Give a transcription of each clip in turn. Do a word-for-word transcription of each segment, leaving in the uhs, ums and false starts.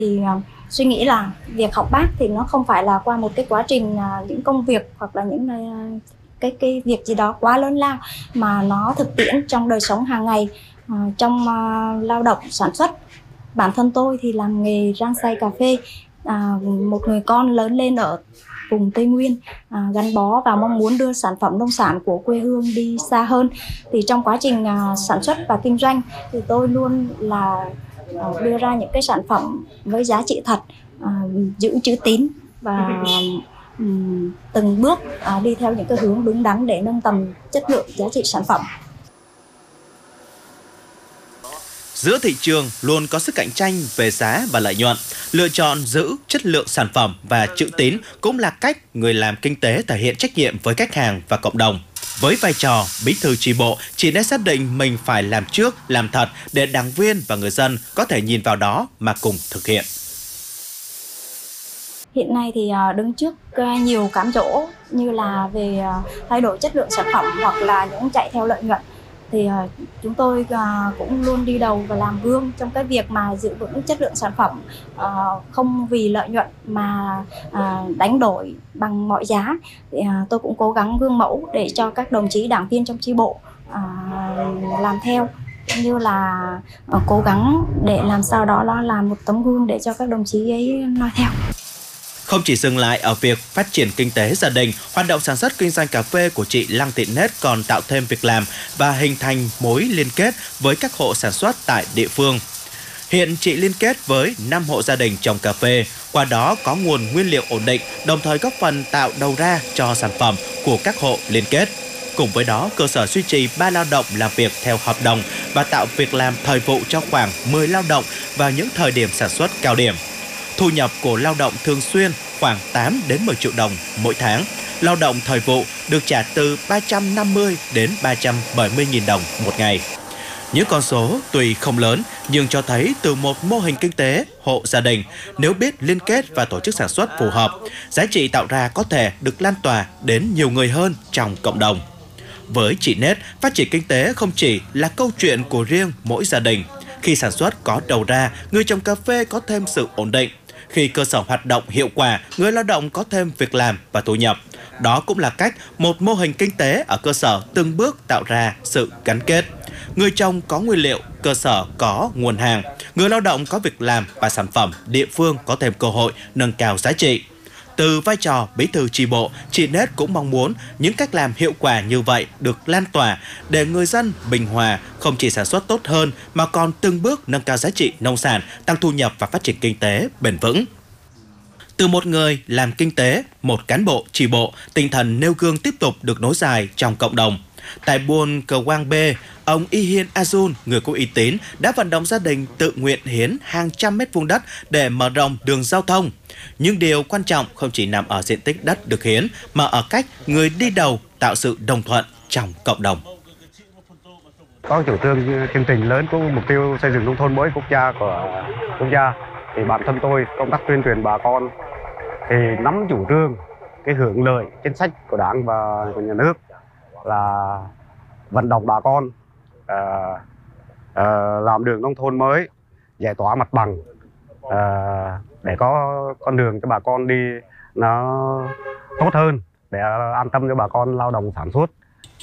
Thì uh, suy nghĩ là việc học bác thì nó không phải là qua một cái quá trình uh, những công việc hoặc là những uh, cái cái việc gì đó quá lớn lao, mà nó thực tiễn trong đời sống hàng ngày, uh, trong uh, lao động sản xuất. Bản thân tôi thì làm nghề rang xay cà phê, uh, một người con lớn lên ở vùng Tây Nguyên, à, gắn bó và mong muốn đưa sản phẩm nông sản của quê hương đi xa hơn. Thì trong quá trình à, sản xuất và kinh doanh thì tôi luôn là à, đưa ra những cái sản phẩm với giá trị thật, à, giữ chữ tín và um, từng bước à, đi theo những cái hướng đúng đắn để nâng tầm chất lượng giá trị sản phẩm. Giữa thị trường luôn có sức cạnh tranh về giá và lợi nhuận, lựa chọn giữ chất lượng sản phẩm và chữ tín cũng là cách người làm kinh tế thể hiện trách nhiệm với khách hàng và cộng đồng. Với vai trò bí thư chi bộ, chị đã xác định mình phải làm trước, làm thật để đảng viên và người dân có thể nhìn vào đó mà cùng thực hiện. Hiện nay thì đứng trước nhiều cám dỗ như là về thay đổi chất lượng sản phẩm hoặc là những chạy theo lợi nhuận. Thì uh, chúng tôi uh, cũng luôn đi đầu và làm gương trong cái việc mà giữ vững chất lượng sản phẩm, uh, không vì lợi nhuận mà uh, đánh đổi bằng mọi giá. Thì, uh, tôi cũng cố gắng gương mẫu để cho các đồng chí đảng viên trong chi bộ uh, làm theo, cũng như là uh, cố gắng để làm sao đó nó là một tấm gương để cho các đồng chí ấy noi theo. Không chỉ dừng lại ở việc phát triển kinh tế gia đình, hoạt động sản xuất kinh doanh cà phê của chị Lăng Thị Nết còn tạo thêm việc làm và hình thành mối liên kết với các hộ sản xuất tại địa phương. Hiện chị liên kết với năm hộ gia đình trồng cà phê, qua đó có nguồn nguyên liệu ổn định, đồng thời góp phần tạo đầu ra cho sản phẩm của các hộ liên kết. Cùng với đó, cơ sở duy trì ba lao động làm việc theo hợp đồng và tạo việc làm thời vụ cho khoảng mười lao động vào những thời điểm sản xuất cao điểm. Thu nhập của lao động thường xuyên khoảng tám đến mười triệu đồng mỗi tháng. Lao động thời vụ được trả từ ba trăm năm mươi đến ba trăm bảy mươi nghìn đồng một ngày. Những con số tuy không lớn nhưng cho thấy từ một mô hình kinh tế hộ gia đình, nếu biết liên kết và tổ chức sản xuất phù hợp, giá trị tạo ra có thể được lan tỏa đến nhiều người hơn trong cộng đồng. Với chị Nết, phát triển kinh tế không chỉ là câu chuyện của riêng mỗi gia đình. Khi sản xuất có đầu ra, người trồng cà phê có thêm sự ổn định. Khi cơ sở hoạt động hiệu quả, người lao động có thêm việc làm và thu nhập. Đó cũng là cách một mô hình kinh tế ở cơ sở từng bước tạo ra sự gắn kết. Người trồng có nguyên liệu, cơ sở có nguồn hàng, người lao động có việc làm và sản phẩm, địa phương có thêm cơ hội nâng cao giá trị. Từ vai trò bí thư chi bộ, chị Nết cũng mong muốn những cách làm hiệu quả như vậy được lan tỏa để người dân Bình Hòa không chỉ sản xuất tốt hơn mà còn từng bước nâng cao giá trị nông sản, tăng thu nhập và phát triển kinh tế bền vững. Từ một người làm kinh tế, một cán bộ chi bộ, tinh thần nêu gương tiếp tục được nối dài trong cộng đồng. Tại buôn Cờ Quang B, ông Y Hiên Azun, người có uy tín, đã vận động gia đình tự nguyện hiến hàng trăm mét vuông đất để mở rộng đường giao thông. Nhưng điều quan trọng không chỉ nằm ở diện tích đất được hiến, mà ở cách người đi đầu tạo sự đồng thuận trong cộng đồng. Có chủ trương chương trình lớn của mục tiêu xây dựng nông thôn mới quốc gia của quốc gia, thì bản thân tôi công tác tuyên truyền bà con thì nắm chủ trương cái hưởng lợi chính sách của Đảng và của nhà nước là vận động bà con uh, uh, làm đường nông thôn mới, giải tỏa mặt bằng uh, để có con đường cho bà con đi nó tốt hơn, để an tâm cho bà con lao động sản xuất.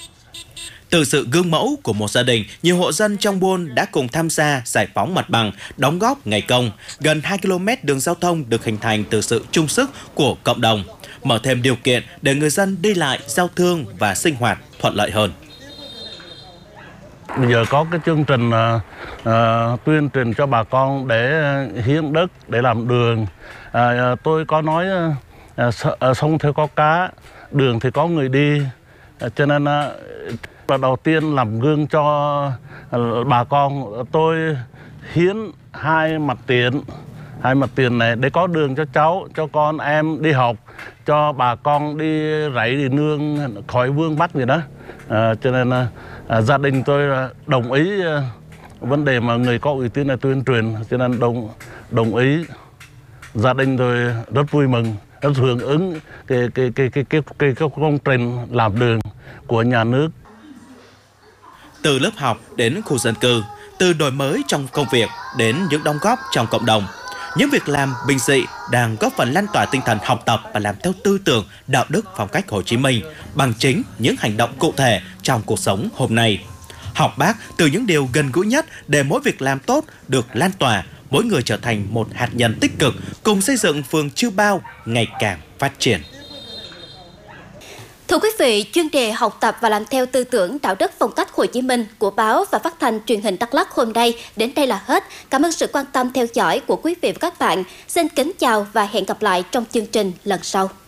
Từ sự gương mẫu của một gia đình, nhiều hộ dân trong buôn đã cùng tham gia giải phóng mặt bằng, đóng góp ngày công. Gần hai ki lô mét đường giao thông được hình thành từ sự chung sức của cộng đồng, mở thêm điều kiện để người dân đi lại, giao thương và sinh hoạt thuận lợi hơn. Bây giờ có cái chương trình uh, uh, tuyên truyền cho bà con để hiến đất, để làm đường. Uh, uh, tôi có nói uh, uh, sông thì có cá, đường thì có người đi. Uh, cho nên uh, và đầu tiên làm gương cho uh, bà con, tôi hiến hai mặt tiền, hai mặt tiền này để có đường cho cháu, cho con em đi học, cho bà con đi rẫy đi nương khỏi vương bắc gì đó. À, cho nên à, gia đình tôi đồng ý à, vấn đề mà người có uy tín này tuyên truyền, cho nên đồng đồng ý. Gia đình tôi rất vui mừng, rất hưởng ứng cái cái cái cái cái, cái, cái công trình làm đường của nhà nước. Từ lớp học đến khu dân cư, từ đổi mới trong công việc đến những đóng góp trong cộng đồng, Những việc làm bình dị đang góp phần lan tỏa tinh thần học tập và làm theo tư tưởng, đạo đức, phong cách Hồ Chí Minh bằng chính những hành động cụ thể trong cuộc sống hôm nay. Học Bác từ những điều gần gũi nhất để mỗi việc làm tốt được lan tỏa, mỗi người trở thành một hạt nhân tích cực cùng xây dựng phường Chư Bao ngày càng phát triển. Thưa quý vị, chuyên đề học tập và làm theo tư tưởng đạo đức phong cách Hồ Chí Minh của báo và phát thanh truyền hình Đắk Lắk hôm nay đến đây là hết. Cảm ơn sự quan tâm theo dõi của quý vị và các bạn. Xin kính chào và hẹn gặp lại trong chương trình lần sau.